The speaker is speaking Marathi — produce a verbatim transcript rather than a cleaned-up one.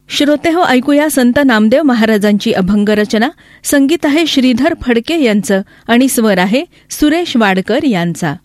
श्रोते हो, ऐकूया संत नामदेव महाराजांची अभंग रचना. संगीत आहे श्रीधर फडके यांचं आणि स्वर आहे सुरेश वाडकर यांचा.